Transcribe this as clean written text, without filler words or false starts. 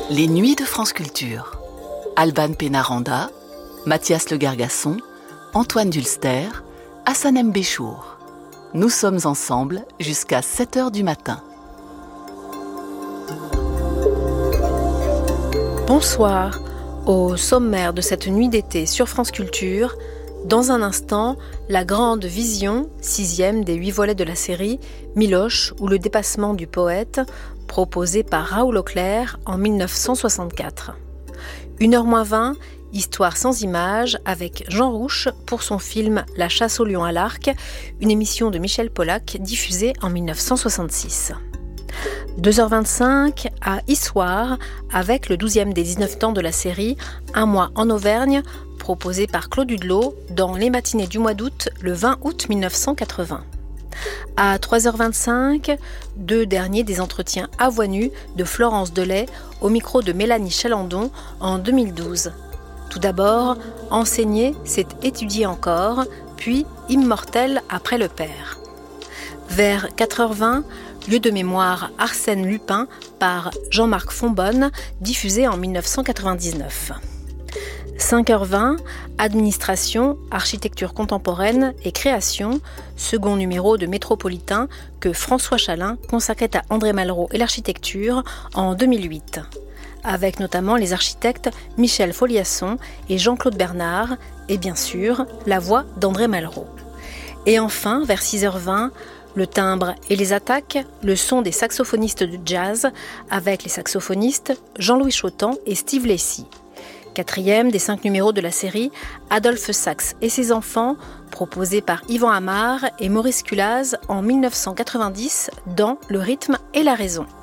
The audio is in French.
Les Nuits de France Culture. Alban Pénaranda, Mathias Le Gargasson, Antoine Dulster, Hassanem Béchour. Nous sommes ensemble jusqu'à 7h du matin. Bonsoir. Au sommaire de cette nuit d'été sur France Culture, dans un instant, la grande vision, 6e des 8 volets de la série, Miloche ou le dépassement du poète, proposé par Raoul Auclair en 1964. 1h-20, histoire sans images avec Jean Rouch pour son film La chasse au lion à l'arc, une émission de Michel Polac diffusée en 1966. 2h25 à Issoire avec le 12e des 19 temps de la série Un mois en Auvergne, proposé par Claude Hudelot dans les matinées du mois d'août, le 20 août 1980. À 3h25, 2 derniers des entretiens à voix nue de Florence Delay au micro de Mélanie Chalandon en 2012. Tout d'abord, enseigner, c'est étudier encore, puis immortel après le père. Vers 4h20, lieu de mémoire Arsène Lupin par Jean-Marc Fonbonne, diffusé en 1999. 5h20, administration, architecture contemporaine et création, second numéro de Métropolitain que François Chalin consacrait à André Malraux et l'architecture en 2008. Avec notamment les architectes Michel Foliasson et Jean-Claude Bernard, et bien sûr, la voix d'André Malraux. Et enfin, vers 6h20, le timbre et les attaques, le son des saxophonistes de jazz, avec les saxophonistes Jean-Louis Chotan et Steve Lacy. 4e des 5 numéros de la série, Adolphe Sax et ses enfants, proposé par Yvan Amar et Maurice Culaz en 1990 dans Le rythme et la raison.